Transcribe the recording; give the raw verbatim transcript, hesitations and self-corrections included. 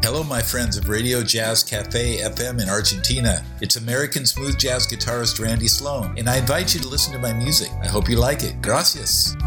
Hello, my friends of Radio Jazz Cafe F M in Argentina. It's American smooth jazz guitarist Randy Sloan, and I invite you to listen to my music. I hope you like it. Gracias.